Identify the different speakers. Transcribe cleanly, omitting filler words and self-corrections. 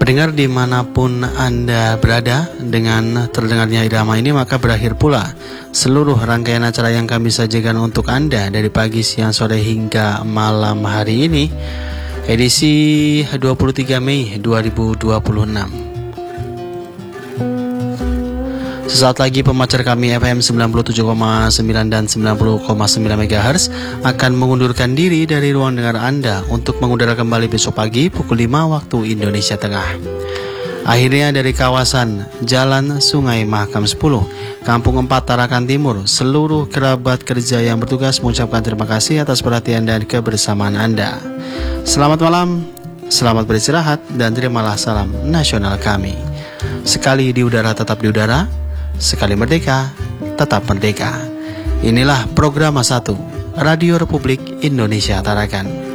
Speaker 1: Pendengar dimanapun Anda berada, dengan terdengarnya irama ini maka berakhir pula seluruh rangkaian acara yang kami sajikan untuk Anda dari pagi, siang, sore hingga malam hari ini, edisi 23 Mei 2026. Sesaat lagi pemancar kami FM 97,9 dan 90,9 MHz akan mengundurkan diri dari ruang dengar Anda untuk mengudara kembali besok pagi pukul 5 waktu Indonesia Tengah. Akhirnya dari kawasan Jalan Sungai Mahakam 10, Kampung 4 Tarakan Timur, seluruh kerabat kerja yang bertugas mengucapkan terima kasih atas perhatian dan kebersamaan Anda. Selamat malam, selamat beristirahat, dan terimalah salam nasional kami. Sekali di udara tetap di udara, sekali merdeka, tetap merdeka. Inilah program 1 Radio Republik Indonesia Tarakan.